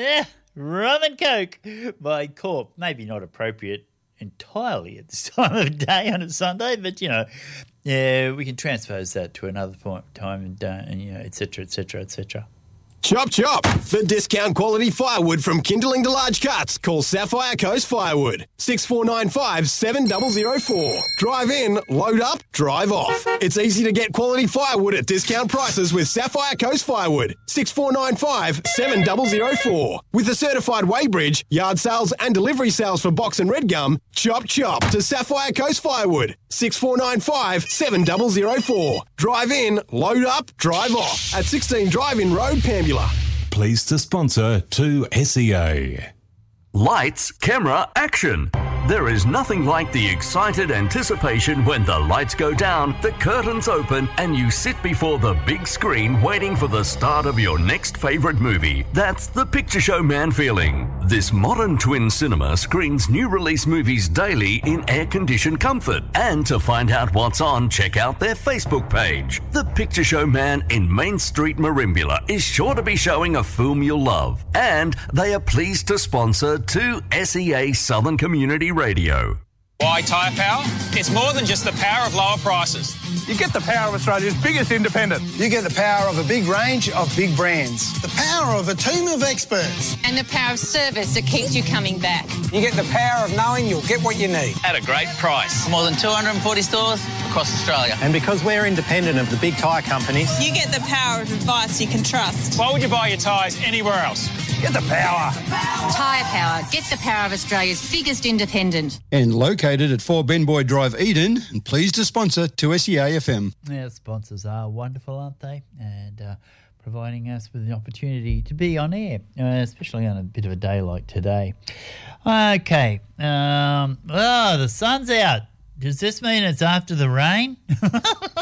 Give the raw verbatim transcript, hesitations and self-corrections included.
Yeah, rum and coke by Corp. Maybe not appropriate entirely at this time of day on a Sunday, but, you know, yeah, we can transpose that to another point time and, uh, and you know, et cetera, et cetera, et cetera. Chop chop for discount quality firewood from kindling to large cuts. Call Sapphire Coast Firewood six four nine five seven zero zero four. Drive in, load up, drive off. It's easy to get quality firewood at discount prices with Sapphire Coast Firewood six four nine five seven zero zero four. With a certified weighbridge, yard sales and delivery sales for box and red gum. Chop chop to Sapphire Coast Firewood six four nine five seven zero zero four. Drive in, load up, drive off at sixteen Drive-In Road, Pambula. Pleased to sponsor two S E A. Lights, camera, action. There is nothing like the excited anticipation when the lights go down, the curtains open, and you sit before the big screen waiting for the start of your next favourite movie. That's the Picture Show Man feeling. This modern twin cinema screens new release movies daily in air-conditioned comfort. And to find out what's on, check out their Facebook page. The Picture Show Man in Main Street, Merimbula is sure to be showing a film you'll love. And they are pleased to sponsor two S E A Southern Community Radio. Why Tyre Power? It's more than just the power of lower prices. You get the power of Australia's biggest independent. You get the power of a big range of big brands. The power of a team of experts. And the power of service that keeps you coming back. You get the power of knowing you'll get what you need. At a great price. More than two hundred forty stores across Australia. And because we're independent of the big tyre companies, you get the power of advice you can trust. Why would you buy your tyres anywhere else? Get the power. Tyre Power. Get the power of Australia's biggest independent. And located at four Benboy Drive, Eden, and pleased to sponsor two S E A F M. Yeah, sponsors are wonderful, aren't they? And uh, providing us with the opportunity to be on air, uh, especially on a bit of a day like today. Okay. Um, oh, the sun's out. Does this mean it's after the rain?